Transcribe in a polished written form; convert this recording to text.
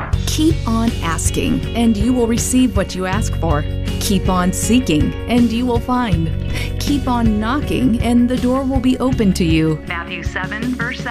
Keep on asking, and you will receive what you ask for. Keep on seeking, and you will find. Keep on knocking, and the door will be open to you. Matthew 7, verse 7.